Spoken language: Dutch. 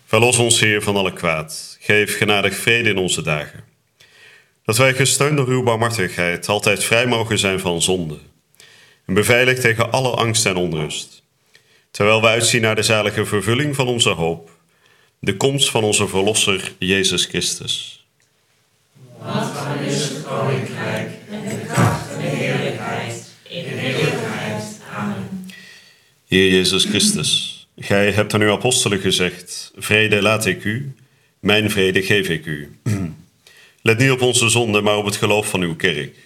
Verlos ons, Heer, van alle kwaad. Geef genadig vrede in onze dagen. Dat wij, gesteund door uw barmhartigheid, altijd vrij mogen zijn van zonde. En beveiligd tegen alle angst en onrust. Terwijl we uitzien naar de zalige vervulling van onze hoop. De komst van onze Verlosser, Jezus Christus. Want van is het koninkrijk en de kracht en de heerlijkheid in de eeuwigheid. Amen. Heer Jezus Christus, gij hebt aan uw apostelen gezegd: vrede laat ik u, mijn vrede geef ik u. Let niet op onze zonde, maar op het geloof van uw kerk.